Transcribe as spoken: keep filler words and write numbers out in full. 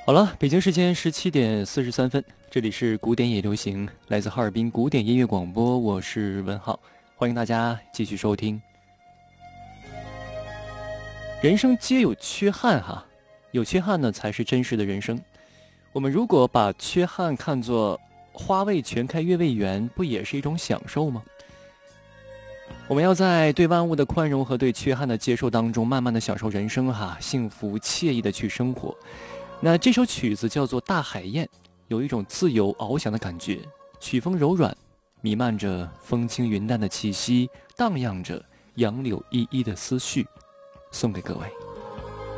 好了，北京时间十七点四十三分，这里是古典也流行，来自哈尔滨古典音乐广播，我是文浩，欢迎大家继续收听。人生皆有缺憾哈，有缺憾呢才是真实的人生。我们如果把缺憾看作花未全开月未圆，不也是一种享受吗？我们要在对万物的宽容和对缺憾的接受当中，慢慢的享受人生哈，幸福惬意的去生活。那这首曲子叫做《大海燕》，有一种自由翱翔的感觉，曲风柔软，弥漫着风轻云淡的气息，荡漾着杨柳依依的思绪，送给各位。